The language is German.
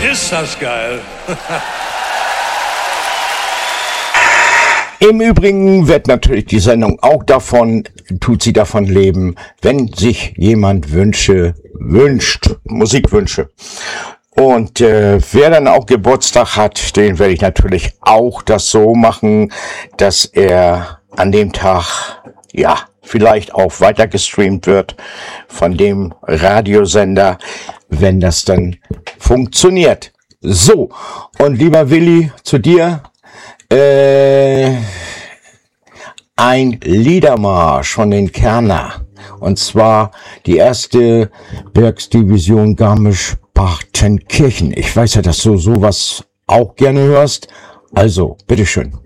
Ist das geil. Im Übrigen wird natürlich die Sendung auch tut sie davon leben, wenn sich jemand Musikwünsche. Und wer dann auch Geburtstag hat, den werde ich natürlich auch das so machen, dass er an dem Tag, ja, vielleicht auch weiter gestreamt wird von dem Radiosender, wenn das dann funktioniert. So, und lieber Willi, zu dir, ein Liedermarsch von den Kerner. Und zwar die erste Werksdivision Garmisch-Partenkirchen. Ich weiß ja, dass du sowas auch gerne hörst. Also, bitteschön.